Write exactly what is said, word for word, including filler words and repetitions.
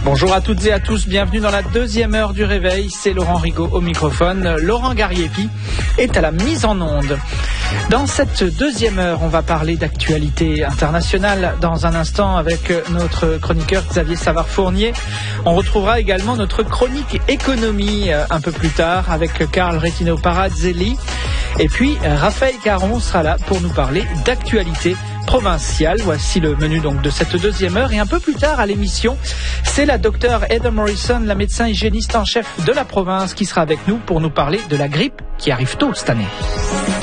Bonjour à toutes et à tous, bienvenue dans la deuxième heure du réveil, c'est Laurent Rigaud au microphone, Laurent Gariepi est à la mise en onde. Dans cette deuxième heure, on va parler d'actualité internationale dans un instant avec notre chroniqueur Xavier Savard-Fournier. On retrouvera également notre chronique économie un peu plus tard avec Carl Retino Parazzelli. Et puis Raphaël Caron sera là pour nous parler d'actualité provinciale. Voici le menu donc de cette deuxième heure. Et un peu plus tard à l'émission, c'est la docteure Heather Morrison, la médecin hygiéniste en chef de la province, qui sera avec nous pour nous parler de la grippe qui arrive tôt cette année.